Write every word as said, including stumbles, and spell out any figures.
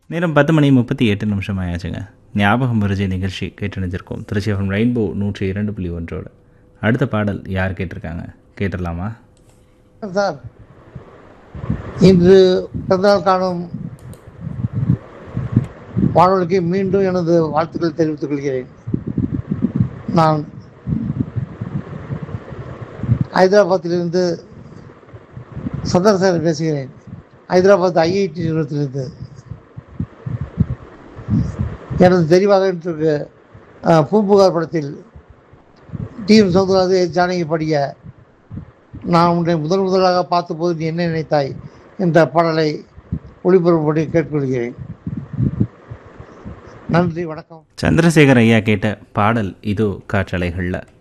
நேரம் பத்து மணி முப்பத்தி எட்டு நிமிஷம் ஆயாச்சுங்க. ஞாபகம் வருஜை நிகழ்ச்சி கேட்டணிஞ்சிருக்கோம் திருச்சி எஃப்எம் ரெயின்போ நூற்றி இரண்டு புள்ளி ஒன்றோடு. அடுத்த பாடல் யார் கேட்டிருக்காங்க கேட்டுடலாமா? சார், இன்று பிறந்தநாள் காணும் வானொலிக்கு மீண்டும் எனது வாழ்த்துக்கள் தெரிவித்துக் கொள்கிறேன். நான் ஹைதராபாத்திலிருந்து சந்திரசேகரன் பேசுகிறேன். ஹைதராபாத் ஐஐடி நிறுவனத்திலிருந்து. எனது தெரிவாக இன்று பூம்புகார் படத்தில் டி எம் சௌந்தரராஜன் ஜானகி படிய நான் உன்னை முதல் முதலாக பார்த்தபோது நீ என்ன நினைத்தாய் என்ற பாடலை ஒளிபரப்பும்படி கேட்டுக்கொள்கிறேன். நன்றி, வணக்கம். சந்திரசேகர் ஐயா கேட்ட பாடல் இதோ காற்றலைகளில்.